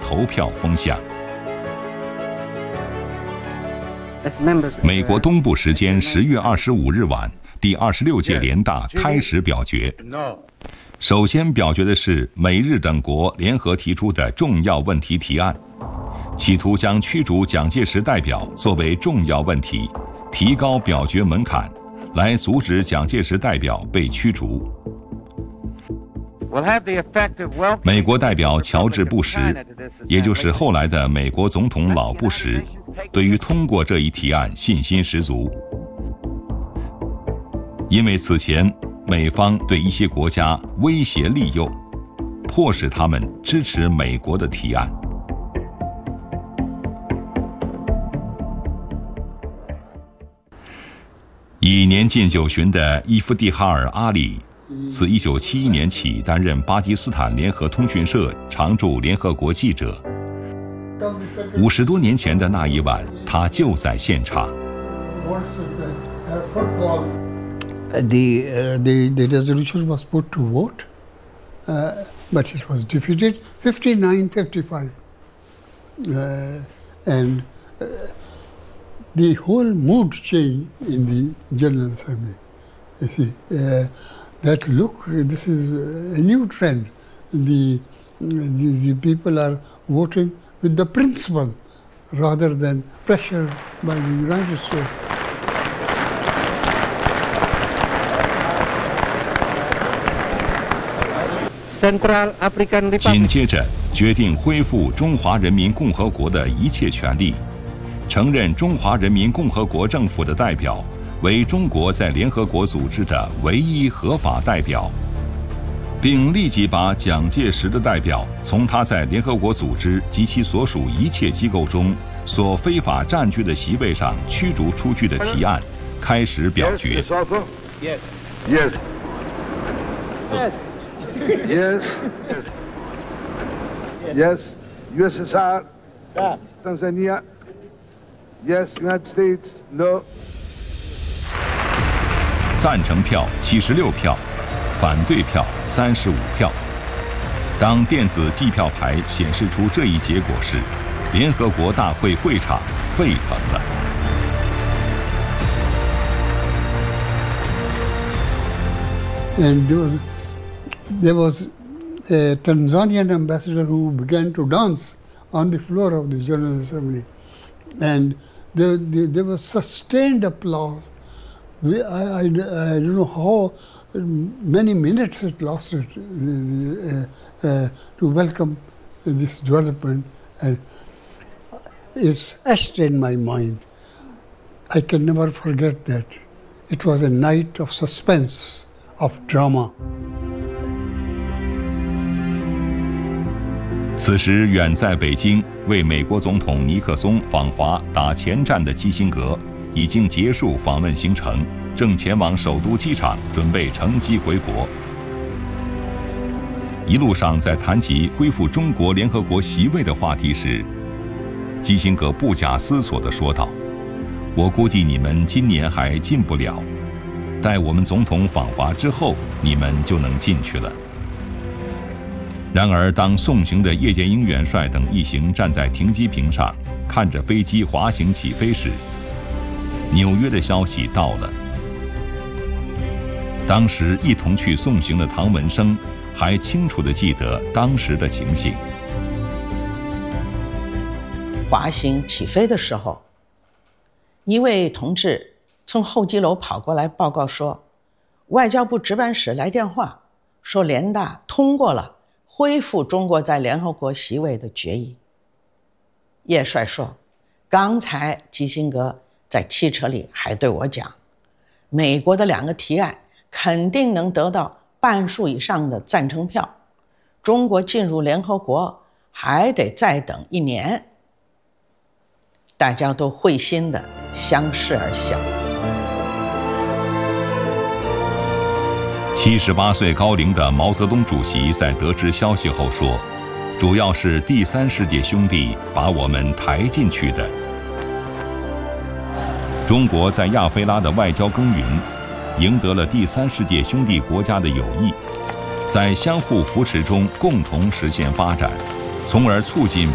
投票风向。美国东部时间10月25日晚，第26届联大开始表决。首先表决的是美日等国联合提出的重要问题提案，企图将驱逐蒋介石代表作为重要问题，提高表决门槛，来阻止蒋介石代表被驱逐。美国代表乔治·布什，也就是后来的美国总统老布什，对于通过这一提案信心十足，因为此前美方对一些国家威胁利诱，迫使他们支持美国的提案。已年近90的伊夫蒂哈尔·阿里，自1971年起担任巴基斯坦联合通讯社常驻联合国记者。50多年前的那一晚，他就在现场。 The resolution was put to vote, but it was defeated 59-55, and the whole mood changed in the General Assembly. You see, that look, this is a new trend. The people are voting with the principle rather than pressure by the United States. 紧接着，决定恢复中华人民共和国的一切权利，承认中华人民共和国政府的代表为中国在联合国组织的唯一合法代表，并立即把蒋介石的代表从他在联合国组织及其所属一切机构中所非法占据的席位上驱逐出去的提案开始表决。 Yes. Yes. USSR. Tanzania. Yes. United States. No. 赞成票76票，反对票35票。当电子计票牌显示出这一结果时，联合国大会会场沸腾了。 And there was a Tanzanian ambassador who began to dance on the floor of the General Assembly, and there was sustained applause. I don't know how many minutes it lasted to welcome this development. It's etched in my mind. I can never forget that. It was a night of suspense, of drama. 此时，远在北京为美国总统尼克松访华打前站的基辛格已经结束访问行程，正前往首都机场准备乘机回国。一路上在谈及恢复中国联合国席位的话题时，基辛格不假思索地说道：“我估计你们今年还进不了，待我们总统访华之后，你们就能进去了。”然而，当送行的叶剑英元帅等一行站在停机坪上，看着飞机滑行起飞时，纽约的消息到了。当时一同去送行的唐文生还清楚地记得当时的情形。 滑行起飞的时候，一位同志从候机楼跑过来报告说，外交部值班室来电话说联大通过了恢复中国在联合国席位的决议。叶帅说，刚才基辛格在汽车里还对我讲，美国的2个提案肯定能得到半数以上的赞成票，中国进入联合国还得再等1年。大家都会心地相视而笑。 78岁高龄的毛泽东主席在得知消息后说，主要是第3世界兄弟把我们抬进去的。中国在亚非拉的外交耕耘，赢得了第3世界兄弟国家的友谊，在相互扶持中共同实现发展，从而促进